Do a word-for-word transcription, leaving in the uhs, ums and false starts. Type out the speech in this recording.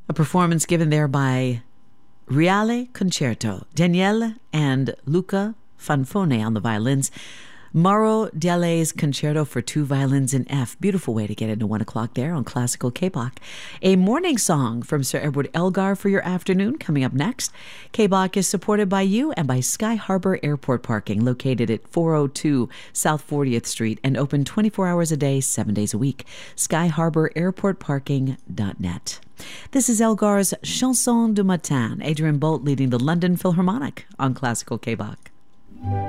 A performance given there by Reale Concerto, Daniele and Luca Fanfone on the violins, Mauro Dialle's Concerto for two violins in F. Beautiful way to get into one o'clock there on Classical K-Bach. A morning song from Sir Edward Elgar for your afternoon coming up next. K-Bach is supported by you and by Sky Harbor Airport Parking, located at four oh two South fortieth Street and open twenty-four hours a day, seven days a week. sky harbor airport parking dot net. This is Elgar's Chanson du Matin. Adrian Bolt leading the London Philharmonic on Classical K-Bach.